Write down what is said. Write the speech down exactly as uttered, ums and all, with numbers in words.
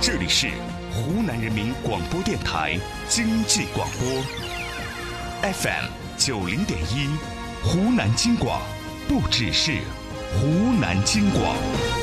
这里是湖南人民广播电台经济广播 F M 九零点一，湖南经广，不只是湖南经广。